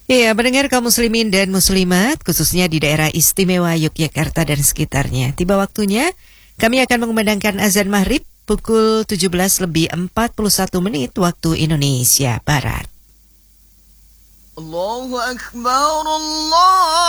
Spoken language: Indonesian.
Iya, mendengar kaum muslimin dan muslimat, khususnya di daerah istimewa Yogyakarta dan sekitarnya. Tiba waktunya, kami akan mengumandangkan azan maghrib pukul 17:41 waktu Indonesia Barat. Allahu Akbar, Allah.